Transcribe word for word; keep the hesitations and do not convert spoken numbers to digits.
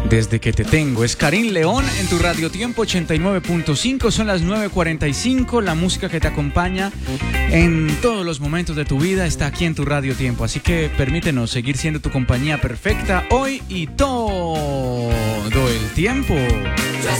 Desde que te tengo. Es Karim León en tu Radio Tiempo ochenta y nueve punto cinco. Son las nueve cuarenta y cinco. La música que te acompaña en todos los momentos de tu vida está aquí en tu Radio Tiempo. Así que permítenos seguir siendo tu compañía perfecta hoy y todo el tiempo.